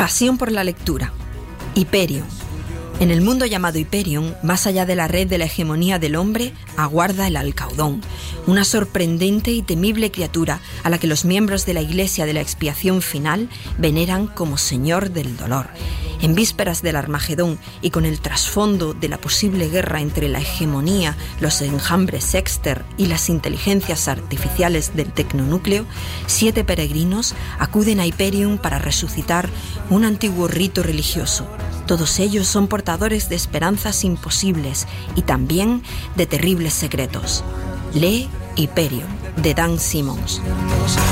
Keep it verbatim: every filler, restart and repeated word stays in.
Pasión por la lectura. Hyperion. En el mundo llamado Hyperion, más allá de la red de la hegemonía del hombre, aguarda el Alcaudón, una sorprendente y temible criatura a la que los miembros de la Iglesia de la Expiación Final veneran como Señor del Dolor. En vísperas del Armagedón y con el trasfondo de la posible guerra entre la hegemonía, los enjambres Sexter y las inteligencias artificiales del tecnonúcleo, siete peregrinos acuden a Hyperion para resucitar un antiguo rito religioso. Todos ellos son portadores de esperanzas imposibles y también de terribles secretos. Lee Hyperion, de Dan Simmons.